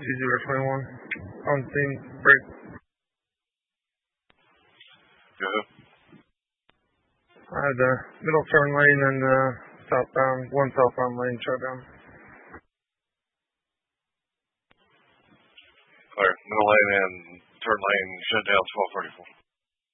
Easy or 21. On scene, break. Go ahead. I had the middle turn lane and one southbound lane shut down. Clear. Middle lane and turn lane shut down 1234.